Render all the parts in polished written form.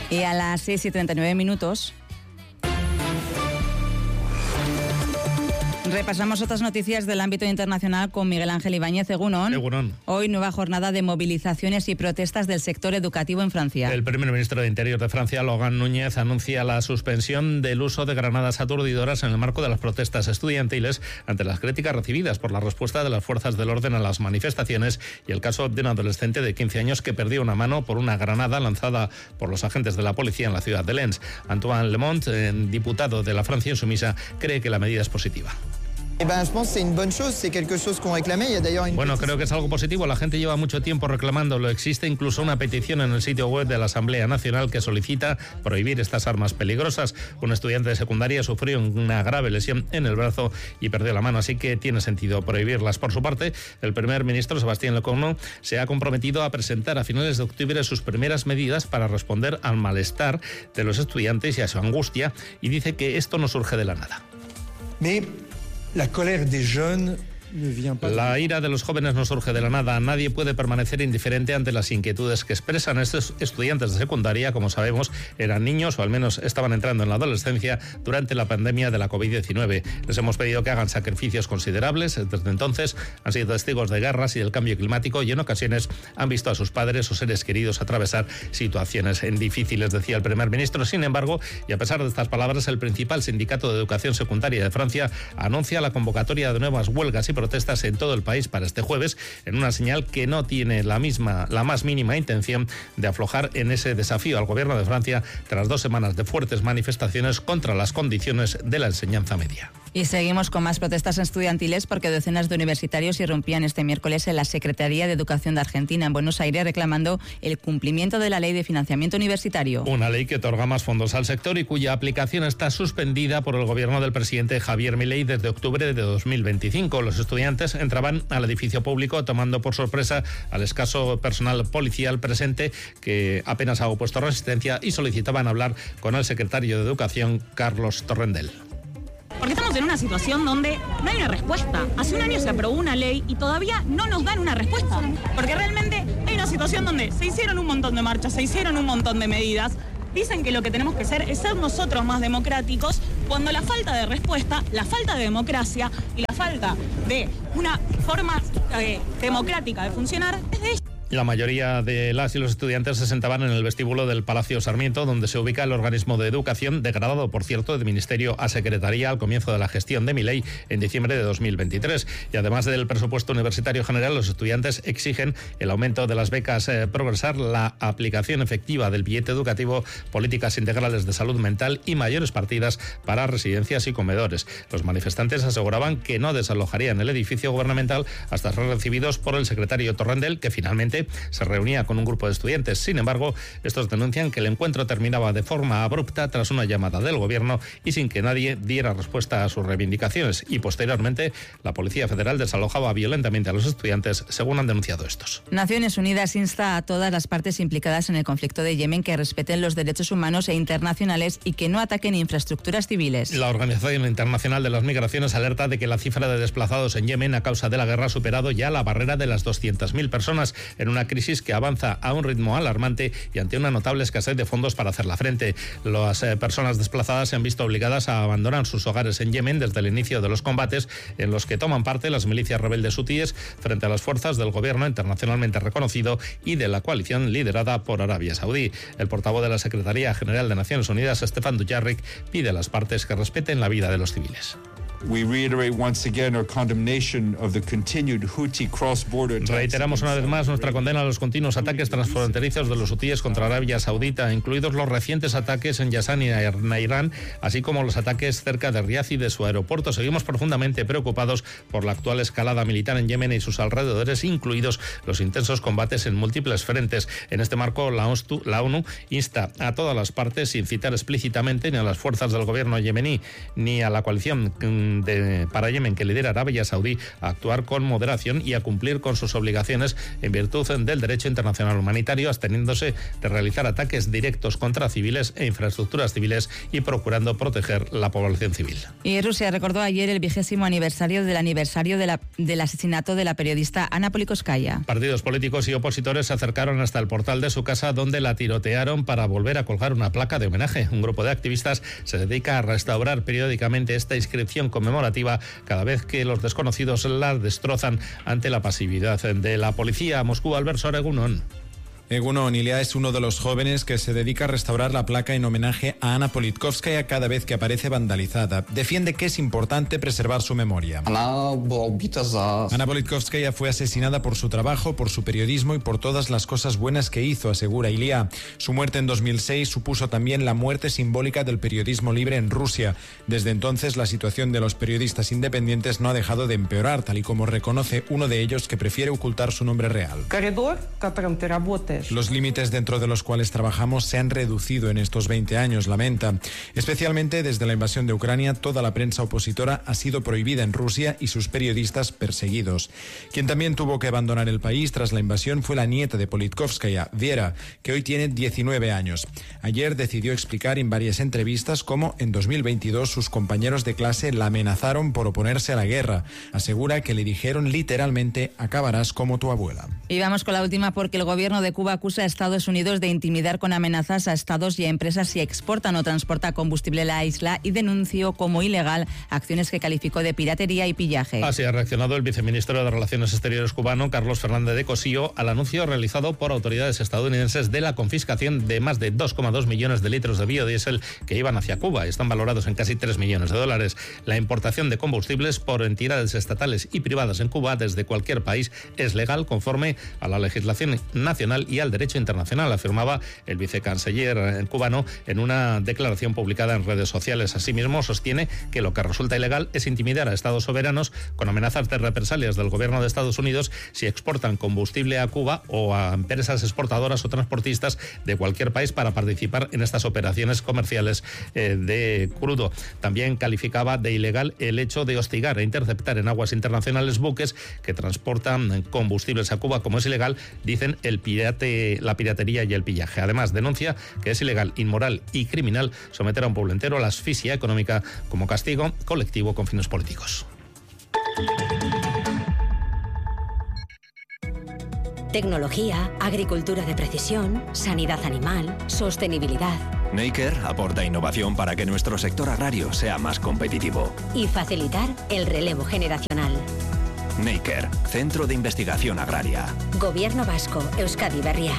Y a las 6:39. Repasamos otras noticias del ámbito internacional con Miguel Ángel Ibáñez. Egunon. Egunon. Hoy nueva jornada de movilizaciones y protestas del sector educativo en Francia. El primer ministro de Interior de Francia, Laurent Núñez, anuncia la suspensión del uso de granadas aturdidoras en el marco de las protestas estudiantiles ante las críticas recibidas por la respuesta de las fuerzas del orden a las manifestaciones y el caso de un adolescente de 15 años que perdió una mano por una granada lanzada por los agentes de la policía en la ciudad de Lens. Antoine Lemont, diputado de la Francia Insumisa, cree que la medida es positiva. Bueno, creo que es algo positivo. La gente lleva mucho tiempo reclamándolo. Existe incluso una petición en el sitio web de la Asamblea Nacional que solicita prohibir estas armas peligrosas. Un estudiante de secundaria sufrió una grave lesión en el brazo y perdió la mano, así que tiene sentido prohibirlas. Por su parte, el primer ministro, Sébastien Lecornu, se ha comprometido a presentar a finales de octubre sus primeras medidas para responder al malestar de los estudiantes y a su angustia, y dice que esto no surge de la nada. La ira de los jóvenes no surge de la nada. Nadie puede permanecer indiferente ante las inquietudes que expresan. Estos estudiantes de secundaria, como sabemos, eran niños o al menos estaban entrando en la adolescencia durante la pandemia de la COVID-19. Les hemos pedido que hagan sacrificios considerables. Desde entonces han sido testigos de guerras y del cambio climático y en ocasiones han visto a sus padres o seres queridos atravesar situaciones difíciles, decía el primer ministro. Sin embargo, y a pesar de estas palabras, el principal sindicato de educación secundaria de Francia anuncia la convocatoria de nuevas huelgas y protestas en todo el país para este jueves, en una señal que no tiene la más mínima intención de aflojar en ese desafío al gobierno de Francia tras 2 semanas de fuertes manifestaciones contra las condiciones de la enseñanza media. Y seguimos con más protestas estudiantiles porque docenas de universitarios irrumpían este miércoles en la Secretaría de Educación de Argentina en Buenos Aires reclamando el cumplimiento de la Ley de Financiamiento Universitario. Una ley que otorga más fondos al sector y cuya aplicación está suspendida por el gobierno del presidente Javier Milei desde octubre de 2025. Los estudiantes entraban al edificio público tomando por sorpresa al escaso personal policial presente, que apenas ha opuesto resistencia, y solicitaban hablar con el secretario de Educación, Carlos Torrendel. Porque estamos en una situación donde no hay una respuesta. Hace un año se aprobó una ley y todavía no nos dan una respuesta. Porque realmente hay una situación donde se hicieron un montón de marchas, se hicieron un montón de medidas. Dicen que lo que tenemos que hacer es ser nosotros más democráticos, cuando la falta de respuesta, la falta de democracia y la falta de una forma democrática de funcionar es de ellos. La mayoría de las y los estudiantes se sentaban en el vestíbulo del Palacio Sarmiento, donde se ubica el organismo de educación, degradado, por cierto, de ministerio a secretaría al comienzo de la gestión de Milei en diciembre de 2023. Y además del presupuesto universitario general, los estudiantes exigen el aumento de las becas Progresar, la aplicación efectiva del billete educativo, políticas integrales de salud mental y mayores partidas para residencias y comedores. Los manifestantes aseguraban que no desalojarían el edificio gubernamental hasta ser recibidos por el secretario Torrendel, que finalmente se reunía con un grupo de estudiantes. Sin embargo, estos denuncian que el encuentro terminaba de forma abrupta tras una llamada del gobierno y sin que nadie diera respuesta a sus reivindicaciones. Y posteriormente, la Policía Federal desalojaba violentamente a los estudiantes, según han denunciado estos. Naciones Unidas insta a todas las partes implicadas en el conflicto de Yemen que respeten los derechos humanos e internacionales y que no ataquen infraestructuras civiles. La Organización Internacional de las Migraciones alerta de que la cifra de desplazados en Yemen a causa de la guerra ha superado ya la barrera de las 200.000 personas, en una crisis que avanza a un ritmo alarmante y ante una notable escasez de fondos para hacerla frente. Las personas desplazadas se han visto obligadas a abandonar sus hogares en Yemen desde el inicio de los combates, en los que toman parte las milicias rebeldes hutíes frente a las fuerzas del gobierno internacionalmente reconocido y de la coalición liderada por Arabia Saudí. El portavoz de la Secretaría General de Naciones Unidas, Stefan Dujarric, pide a las partes que respeten la vida de los civiles. Reiteramos una vez más nuestra condena a los continuos ataques transfronterizos de los hutíes contra Arabia Saudita, incluidos los recientes ataques en Yazan y Nairán, así como los ataques cerca de Riad y de su aeropuerto. Seguimos profundamente preocupados por la actual escalada militar en Yemen y sus alrededores, incluidos los intensos combates en múltiples frentes. En este marco, la ONU insta a todas las partes, sin citar explícitamente ni a las fuerzas del gobierno yemení ni a la coalición para Yemen que lidera Arabia Saudí a actuar con moderación y a cumplir con sus obligaciones en virtud del derecho internacional humanitario, absteniéndose de realizar ataques directos contra civiles e infraestructuras civiles y procurando proteger la población civil. Y Rusia recordó ayer el 20º aniversario del asesinato de la periodista Ana Politkovskaya. Partidos políticos y opositores se acercaron hasta el portal de su casa, donde la tirotearon para volver a colgar una placa de homenaje. Un grupo de activistas se dedica a restaurar periódicamente esta inscripción conmemorativa cada vez que los desconocidos la destrozan ante la pasividad de la policía. Moscú, Albert Soregunon. Egunon Ilia es uno de los jóvenes que se dedica a restaurar la placa en homenaje a Ana Politkovskaya cada vez que aparece vandalizada. Defiende que es importante preservar su memoria. Ana Politkovskaya fue asesinada por su trabajo, por su periodismo y por todas las cosas buenas que hizo, asegura Ilia. Su muerte en 2006 supuso también la muerte simbólica del periodismo libre en Rusia. Desde entonces, la situación de los periodistas independientes no ha dejado de empeorar, tal y como reconoce uno de ellos, que prefiere ocultar su nombre real. Los límites dentro de los cuales trabajamos se han reducido en estos 20 años, lamenta. Especialmente desde la invasión de Ucrania, toda la prensa opositora ha sido prohibida en Rusia y sus periodistas perseguidos. Quien también tuvo que abandonar el país tras la invasión fue la nieta de Politkovskaya, Viera, que hoy tiene 19 años. Ayer decidió explicar en varias entrevistas cómo en 2022 sus compañeros de clase la amenazaron por oponerse a la guerra. Asegura que le dijeron literalmente: acabarás como tu abuela. Y vamos con la última, porque el gobierno de Cuba acusa a Estados Unidos de intimidar con amenazas a estados y a empresas si exportan o transporta combustible a la isla, y denunció como ilegal acciones que calificó de piratería y pillaje. Así ha reaccionado el viceministro de Relaciones Exteriores cubano, Carlos Fernández de Cosío, al anuncio realizado por autoridades estadounidenses de la confiscación de más de 2,2 millones de litros de biodiesel que iban hacia Cuba. Están valorados en casi 3 millones de dólares. La importación de combustibles por entidades estatales y privadas en Cuba desde cualquier país es legal conforme a la legislación nacional y al derecho internacional, afirmaba el vicecanciller cubano en una declaración publicada en redes sociales. Asimismo, sostiene que lo que resulta ilegal es intimidar a estados soberanos con amenazas de represalias del gobierno de Estados Unidos si exportan combustible a Cuba o a empresas exportadoras o transportistas de cualquier país para participar en estas operaciones comerciales de crudo. También calificaba de ilegal el hecho de hostigar e interceptar en aguas internacionales buques que transportan combustibles a Cuba, como es ilegal, dicen, la piratería y el pillaje. Además, denuncia que es ilegal, inmoral y criminal someter a un pueblo entero a la asfixia económica como castigo colectivo con fines políticos. Tecnología, agricultura de precisión, sanidad animal, sostenibilidad. Neiker aporta innovación para que nuestro sector agrario sea más competitivo. Y facilitar el relevo generacional. Neiker, Centro de Investigación Agraria. Gobierno Vasco, Euskadi Berria.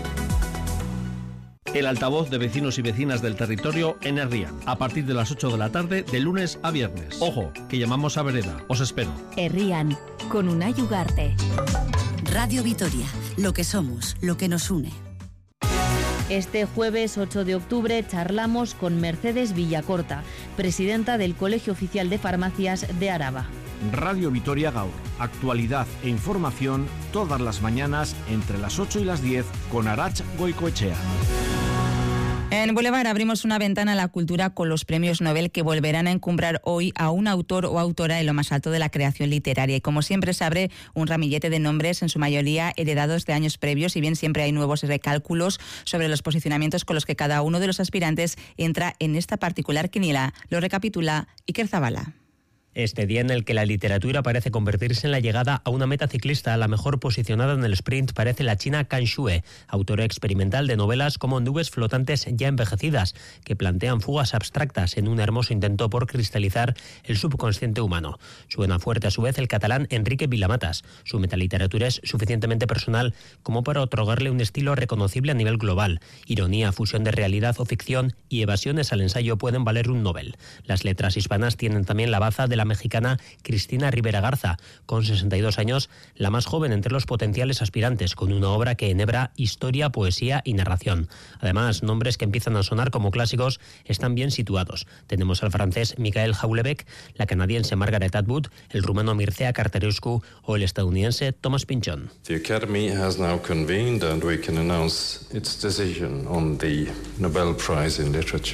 El altavoz de vecinos y vecinas del territorio en Herrián, a partir de las 8 de la tarde, de lunes a viernes. Ojo, que llamamos a vereda. Os espero. Herrián, con Unai Ugarte. Radio Vitoria, lo que somos, lo que nos une. Este jueves 8 de octubre charlamos con Mercedes Villacorta, presidenta del Colegio Oficial de Farmacias de Araba. Radio Vitoria Gaur, actualidad e información todas las mañanas entre las 8 y las 10 con Arach Goicoechea. En Boulevard abrimos una ventana a la cultura con los premios Nobel, que volverán a encumbrar hoy a un autor o autora en lo más alto de la creación literaria. Y como siempre se abre un ramillete de nombres, en su mayoría heredados de años previos, y bien siempre hay nuevos recálculos sobre los posicionamientos con los que cada uno de los aspirantes entra en esta particular quiniela. Lo recapitula Iker Zabala. Este día en el que la literatura parece convertirse en la llegada a una meta ciclista, la mejor posicionada en el sprint parece la china Kan Xue, autora experimental de novelas como Nubes flotantes ya envejecidas, que plantean fugas abstractas en un hermoso intento por cristalizar el subconsciente humano. Suena fuerte a su vez el catalán Enrique Vilamatas. Su metaliteratura es suficientemente personal como para otorgarle un estilo reconocible a nivel global. Ironía, fusión de realidad o ficción y evasiones al ensayo pueden valer un Nobel. Las letras hispanas tienen también la baza de la mexicana Cristina Rivera Garza, con 62 años, la más joven entre los potenciales aspirantes, con una obra que enhebra historia, poesía y narración. Además, nombres que empiezan a sonar como clásicos están bien situados. Tenemos al francés Michael Houellebecq, la canadiense Margaret Atwood, el rumano Mircea Cartarescu o el estadounidense Thomas Pynchon. The Academy has now convened and we can announce its decision on the Nobel Prize in Literature.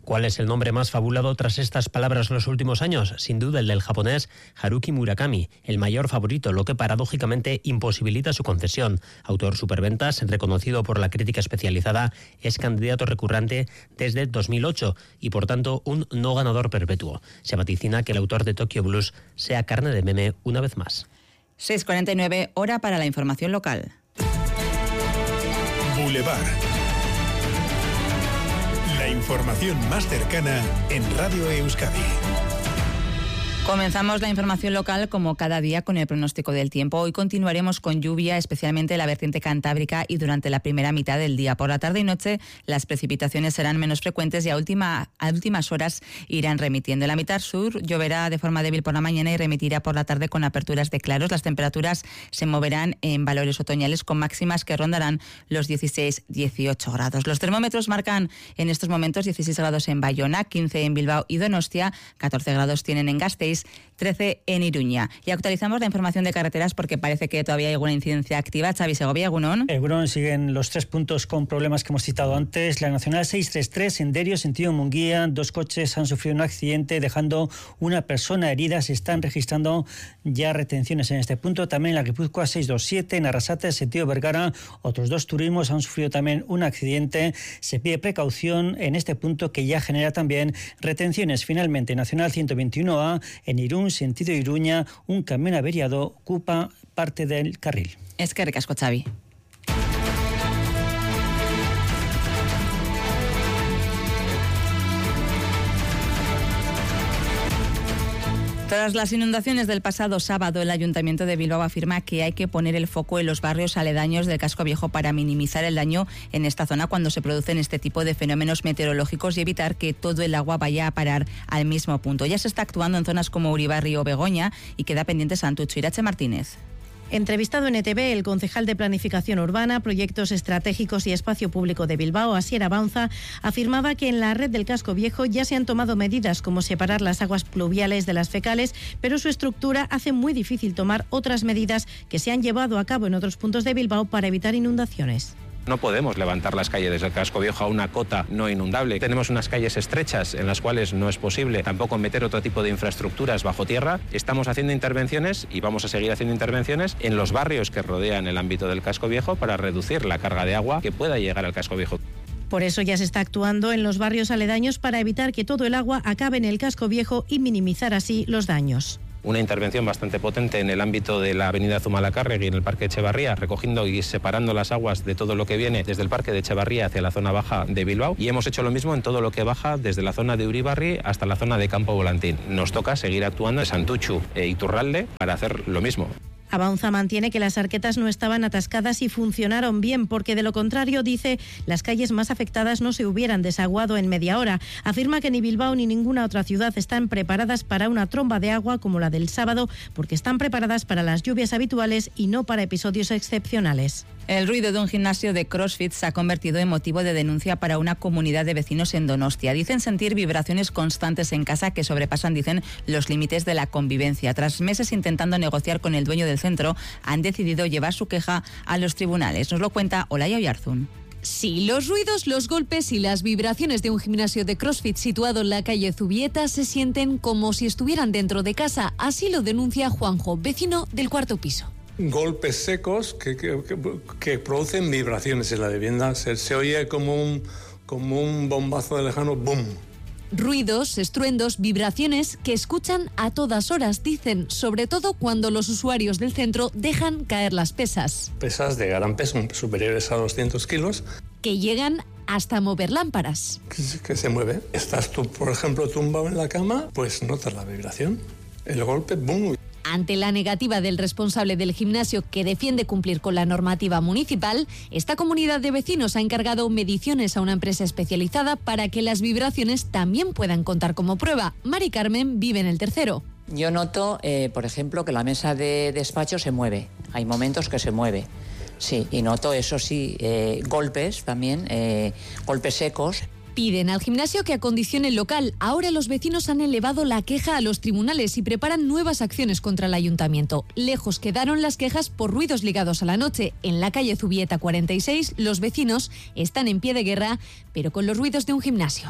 ¿Cuál es el nombre más fabulado tras estas palabras en los últimos años? Sin duda el del japonés Haruki Murakami, el mayor favorito, lo que paradójicamente imposibilita su concesión. Autor superventas, reconocido por la crítica especializada, es candidato recurrente desde 2008 y por tanto un no ganador perpetuo. Se vaticina que el autor de Tokyo Blues sea carne de meme una vez más. 6:49, hora para la información local. Boulevard. La información más cercana en Radio Euskadi. Comenzamos la información local como cada día con el pronóstico del tiempo. Hoy continuaremos con lluvia, especialmente en la vertiente cantábrica y durante la primera mitad del día. Por la tarde y noche las precipitaciones serán menos frecuentes y a últimas horas irán remitiendo. En la mitad sur lloverá de forma débil por la mañana y remitirá por la tarde con aperturas de claros. Las temperaturas se moverán en valores otoñales con máximas que rondarán los 16-18 grados. Los termómetros marcan en estos momentos 16 grados en Bayona, 15 en Bilbao y Donostia, 14 grados tienen en Gasteiz, 13 en Iruña. Y actualizamos la información de carreteras porque parece que todavía hay alguna incidencia activa. Xavi Segovia, Egunon. Egunon, siguen los 3 puntos con problemas que hemos citado antes. La Nacional 633 en Derio, sentido Munguía. 2 coches han sufrido un accidente dejando una persona herida. Se están registrando ya retenciones en este punto. También la Guipúzcoa 627 en Arrasate, sentido Vergara. Otros 2 turismos han sufrido también un accidente. Se pide precaución en este punto que ya genera también retenciones. Finalmente, Nacional 121A en Irún, sentido Iruña, un camión averiado ocupa parte del carril. Es que recasco, Xavi. Tras las inundaciones del pasado sábado, el Ayuntamiento de Bilbao afirma que hay que poner el foco en los barrios aledaños del casco viejo para minimizar el daño en esta zona cuando se producen este tipo de fenómenos meteorológicos y evitar que todo el agua vaya a parar al mismo punto. Ya se está actuando en zonas como Uribarri o Begoña y queda pendiente Santucho. Irache Martínez. Entrevistado en ETV, el concejal de Planificación Urbana, Proyectos Estratégicos y Espacio Público de Bilbao, Asier Abaunza, afirmaba que en la red del casco viejo ya se han tomado medidas como separar las aguas pluviales de las fecales, pero su estructura hace muy difícil tomar otras medidas que se han llevado a cabo en otros puntos de Bilbao para evitar inundaciones. No podemos levantar las calles desde el casco viejo a una cota no inundable. Tenemos unas calles estrechas en las cuales no es posible tampoco meter otro tipo de infraestructuras bajo tierra. Estamos haciendo intervenciones y vamos a seguir haciendo intervenciones en los barrios que rodean el ámbito del casco viejo para reducir la carga de agua que pueda llegar al casco viejo. Por eso ya se está actuando en los barrios aledaños para evitar que todo el agua acabe en el casco viejo y minimizar así los daños. Una intervención bastante potente en el ámbito de la avenida Zumalacárregui y en el Parque Echevarría, recogiendo y separando las aguas de todo lo que viene desde el Parque de Echevarría hacia la zona baja de Bilbao. Y hemos hecho lo mismo en todo lo que baja desde la zona de Uribarri hasta la zona de Campo Volantín. Nos toca seguir actuando en Santuchu e Iturralde para hacer lo mismo. Abaunza mantiene que las arquetas no estaban atascadas y funcionaron bien, porque de lo contrario, dice, las calles más afectadas no se hubieran desaguado en media hora. Afirma que ni Bilbao ni ninguna otra ciudad están preparadas para una tromba de agua como la del sábado, porque están preparadas para las lluvias habituales y no para episodios excepcionales. El ruido de un gimnasio de CrossFit se ha convertido en motivo de denuncia para una comunidad de vecinos en Donostia. Dicen sentir vibraciones constantes en casa que sobrepasan, dicen, los límites de la convivencia. Tras meses intentando negociar con el dueño del centro, han decidido llevar su queja a los tribunales. Nos lo cuenta Olaya Oyarzún. Sí, los ruidos, los golpes y las vibraciones de un gimnasio de CrossFit situado en la calle Zubieta se sienten como si estuvieran dentro de casa. Así lo denuncia Juanjo, vecino del cuarto piso. Golpes secos que producen vibraciones en la vivienda. Se oye como un bombazo de lejano, ¡boom! Ruidos, estruendos, vibraciones que escuchan a todas horas, dicen, sobre todo cuando los usuarios del centro dejan caer las pesas. Pesas de gran peso, superiores a 200 kilos. Que llegan hasta mover lámparas. Que se mueve. Estás tú, por ejemplo, tumbado en la cama, pues notas la vibración. El golpe, ¡boom! Ante la negativa del responsable del gimnasio, que defiende cumplir con la normativa municipal, esta comunidad de vecinos ha encargado mediciones a una empresa especializada para que las vibraciones también puedan contar como prueba. Mari Carmen vive en el tercero. Yo noto, por ejemplo, que la mesa de despacho se mueve. Hay momentos que se mueve. Sí, y noto, eso sí, golpes también, golpes secos. Piden al gimnasio que acondicione el local. Ahora los vecinos han elevado la queja a los tribunales y preparan nuevas acciones contra el ayuntamiento. Lejos quedaron las quejas por ruidos ligados a la noche. En la calle Zubieta 46, los vecinos están en pie de guerra, pero con los ruidos de un gimnasio.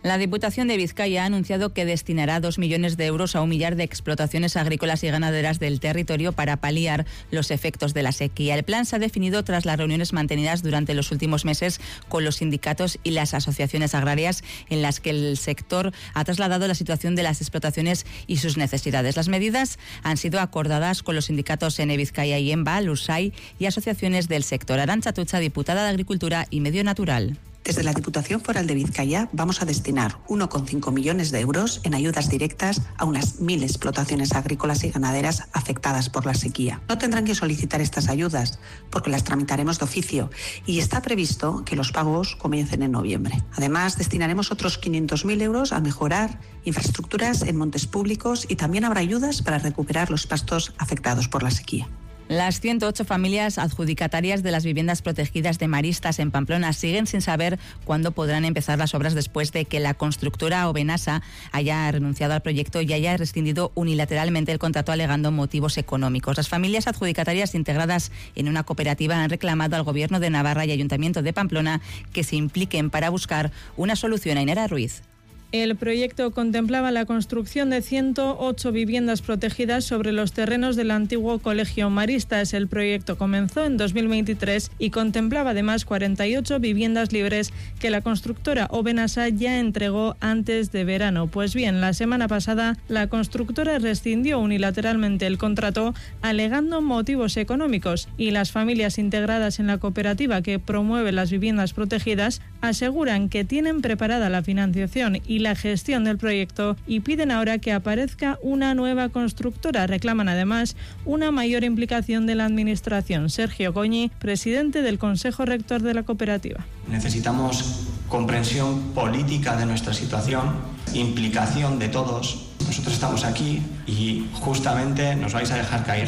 La Diputación de Vizcaya ha anunciado que destinará 2 millones de euros a un millar de explotaciones agrícolas y ganaderas del territorio para paliar los efectos de la sequía. El plan se ha definido tras las reuniones mantenidas durante los últimos meses con los sindicatos y las asociaciones agrarias, en las que el sector ha trasladado la situación de las explotaciones y sus necesidades. Las medidas han sido acordadas con los sindicatos Ene Vizcaya y EMBA, LUSAI y asociaciones del sector. Arantxa Tucha, diputada de Agricultura y Medio Natural. Desde la Diputación Foral de Vizcaya vamos a destinar 1,5 millones de euros en ayudas directas a unas 1.000 explotaciones agrícolas y ganaderas afectadas por la sequía. No tendrán que solicitar estas ayudas porque las tramitaremos de oficio y está previsto que los pagos comiencen en noviembre. Además, destinaremos otros 500.000 euros a mejorar infraestructuras en montes públicos y también habrá ayudas para recuperar los pastos afectados por la sequía. Las 108 familias adjudicatarias de las viviendas protegidas de Maristas en Pamplona siguen sin saber cuándo podrán empezar las obras después de que la constructora Obenasa haya renunciado al proyecto y haya rescindido unilateralmente el contrato alegando motivos económicos. Las familias adjudicatarias integradas en una cooperativa han reclamado al Gobierno de Navarra y Ayuntamiento de Pamplona que se impliquen para buscar una solución. Ainara Ruiz. El proyecto contemplaba la construcción de 108 viviendas protegidas sobre los terrenos del antiguo Colegio Maristas. El proyecto comenzó en 2023 y contemplaba además 48 viviendas libres que la constructora Obenasa ya entregó antes de verano. Pues bien, la semana pasada la constructora rescindió unilateralmente el contrato alegando motivos económicos y las familias integradas en la cooperativa que promueve las viviendas protegidas aseguran que tienen preparada la financiación y la gestión del proyecto y piden ahora que aparezca una nueva constructora. Reclaman además una mayor implicación de la Administración. Sergio Goñi, presidente del Consejo Rector de la cooperativa. Necesitamos comprensión política de nuestra situación, implicación de todos. Nosotros estamos aquí y justamente nos vais a dejar caer.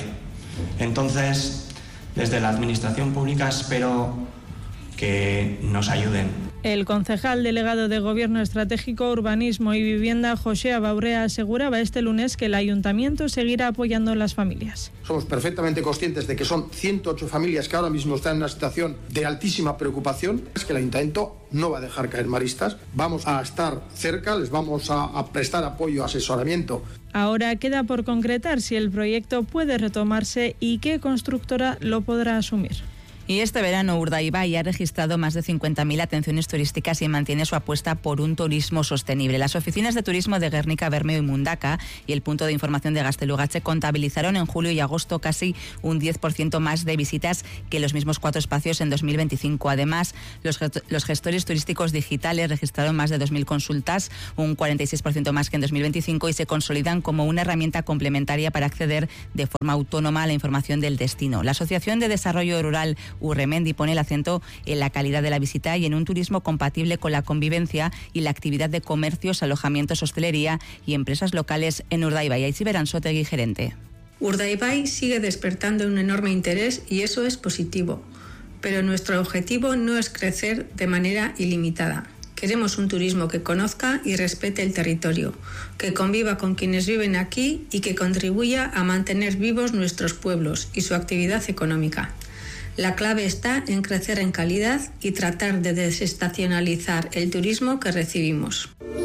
Entonces, desde la Administración Pública espero que nos ayuden. El concejal delegado de Gobierno Estratégico, Urbanismo y Vivienda, José Abaurea, aseguraba este lunes que el Ayuntamiento seguirá apoyando a las familias. Somos perfectamente conscientes de que son 108 familias que ahora mismo están en una situación de altísima preocupación. Es que el Ayuntamiento no va a dejar caer Maristas. Vamos a estar cerca, les vamos a prestar apoyo, asesoramiento. Ahora queda por concretar si el proyecto puede retomarse y qué constructora lo podrá asumir. Y este verano Urdaibai ha registrado más de 50.000 atenciones turísticas y mantiene su apuesta por un turismo sostenible. Las oficinas de turismo de Guernica, Bermeo y Mundaka y el punto de información de Gaztelugatxe contabilizaron en julio y agosto casi un 10% más de visitas que los mismos 4 espacios en 2025. Además, los gestores turísticos digitales registraron más de 2.000 consultas, un 46% más que en 2025 y se consolidan como una herramienta complementaria para acceder de forma autónoma a la información del destino. La Asociación de Desarrollo Rural Urremendi pone el acento en la calidad de la visita y en un turismo compatible con la convivencia y la actividad de comercios, alojamientos, hostelería y empresas locales en Urdaibai. Aitziber Ansotegi, gerente. Urdaibai sigue despertando un enorme interés y eso es positivo, pero nuestro objetivo no es crecer de manera ilimitada. Queremos un turismo que conozca y respete el territorio, que conviva con quienes viven aquí y que contribuya a mantener vivos nuestros pueblos y su actividad económica. La clave está en crecer en calidad y tratar de desestacionalizar el turismo que recibimos.